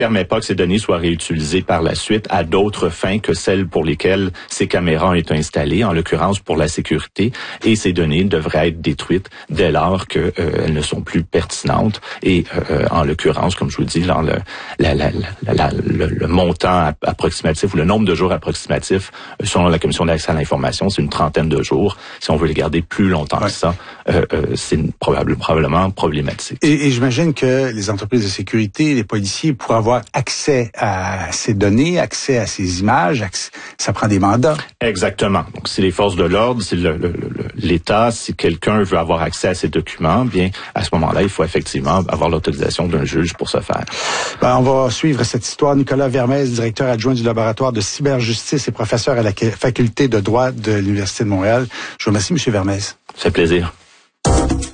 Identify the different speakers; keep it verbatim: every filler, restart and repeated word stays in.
Speaker 1: permet pas que ces données soient réutilisées par la suite à d'autres fins que celles pour lesquelles ces caméras ont été installées, en l'occurrence pour la sécurité, et ces données devraient être détruites dès lors qu'elles euh, ne sont plus pertinentes. Et euh, en l'occurrence, comme je vous dis, dans le, la, la, la, la, le, le montant approximatif ou le nombre de jours approximatif, selon la Commission d'accès à l'information, c'est une trentaine de jours. Si on veut les garder plus longtemps ouais. que ça, euh, euh, c'est probable, probablement problématique.
Speaker 2: Et, et j'imagine que les entreprises de sécurité, les policiers pourraient avoir accès à ces données, accès à ces images, accès, ça prend des mandats.
Speaker 1: Exactement. Donc, c'est les forces de l'ordre, c'est le, le, le, l'État. Si quelqu'un veut avoir accès à ces documents, bien, à ce moment-là, il faut effectivement avoir l'autorisation d'un juge pour ce faire.
Speaker 2: Ben, on va suivre cette histoire. Nicolas Vermez, directeur adjoint du laboratoire de cyberjustice et professeur à la faculté de droit de l'Université de Montréal. Je vous remercie, M. Vermez.
Speaker 1: Ça fait plaisir.